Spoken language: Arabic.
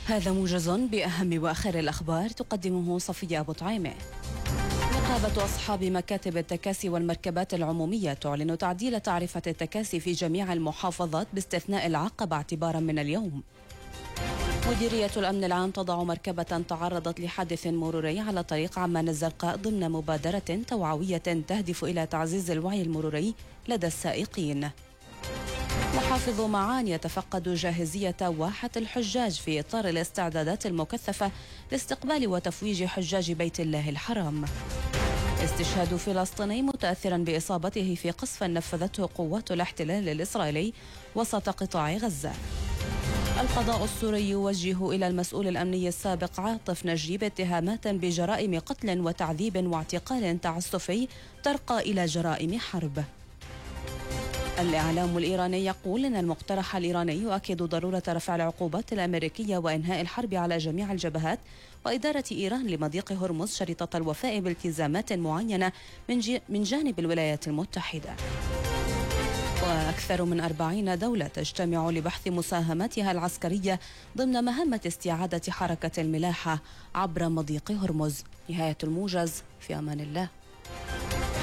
هذا موجز بأهم وآخر الأخبار تقدمه صفية أبو طعيمة. نقابة أصحاب مكاتب التكاسي والمركبات العمومية تعلن تعديل تعرفة التكاسي في جميع المحافظات باستثناء العقبة اعتبارا من اليوم. مديرية الأمن العام تضع مركبة تعرضت لحادث مروري على طريق عمان الزرقاء ضمن مبادرة توعوية تهدف إلى تعزيز الوعي المروري لدى السائقين. محافظ معان يتفقد جاهزية واحة الحجاج في إطار الاستعدادات المكثفة لاستقبال وتفويج حجاج بيت الله الحرام. استشهاد فلسطيني متأثرا بإصابته في قصف نفذته قوات الاحتلال الإسرائيلي وسط قطاع غزة. القضاء السوري يوجه إلى المسؤول الأمني السابق عاطف نجيب اتهامات بجرائم قتل وتعذيب واعتقال تعسفي ترقى إلى جرائم حرب. الإعلام الإيراني يقول إن المقترح الإيراني يؤكد ضرورة رفع العقوبات الأمريكية وإنهاء الحرب على جميع الجبهات وإدارة إيران لمضيق هرمز شريطة الوفاء بالتزامات معينة من جانب الولايات المتحدة. وأكثر من 40 دولة تجتمع لبحث مساهماتها العسكرية ضمن مهمة استعادة حركة الملاحة عبر مضيق هرمز. نهاية الموجز، في أمان الله.